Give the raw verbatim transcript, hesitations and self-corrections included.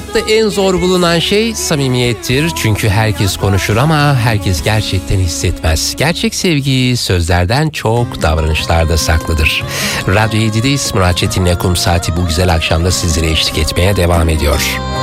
Hayatta en zor bulunan şey samimiyettir. Çünkü herkes konuşur ama herkes gerçekten hissetmez. Gerçek sevgi sözlerden çok davranışlarda saklıdır. Radyo yedi'deyiz. Murat Çetin'le Kum Saati bu güzel akşamda sizlere eşlik etmeye devam ediyor.